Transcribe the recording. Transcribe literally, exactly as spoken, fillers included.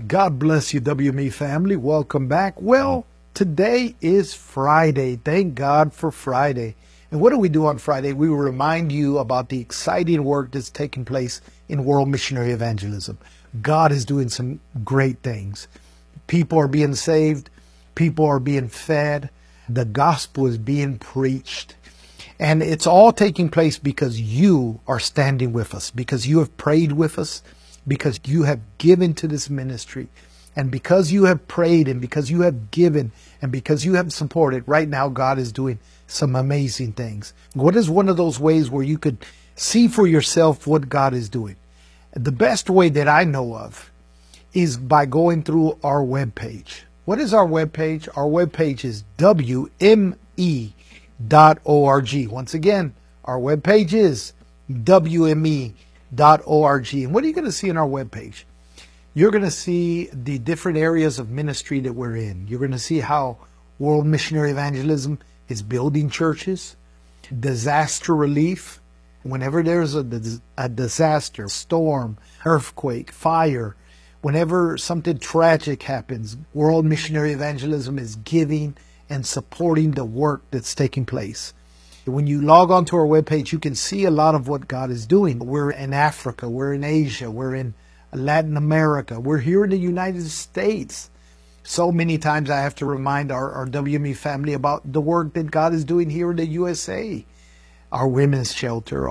God bless you, W M E family. Welcome back. Well, today is Friday. Thank God for Friday. And what do we do on Friday? We remind you about the exciting work that's taking place in world missionary evangelism. God is doing some great things. People are being saved. People are being fed. The gospel is being preached. And it's all taking place because you are standing with us, because you have prayed with us, because you have given to this ministry. And because you have prayed and because you have given and because you have supported, right now God is doing some amazing things. What is one of those ways where you could see for yourself what God is doing? The best way that I know of is by going through our webpage. What is our webpage? Our webpage is W M E dot org. Once again, our webpage is W M E dot org. And what are you going to see in our webpage? You're going to see the different areas of ministry that we're in. You're going to see how world missionary evangelism is building churches, disaster relief. Whenever there's a, a disaster, storm, earthquake, fire, whenever something tragic happens, world missionary evangelism is giving and supporting the work that's taking place. When you log on to our webpage, you can see a lot of what God is doing. We're in Africa, we're in Asia, we're in Latin America, we're here in the United States. So many times I have to remind our, our W M E family about the work that God is doing here in the U S A. Our women's shelter,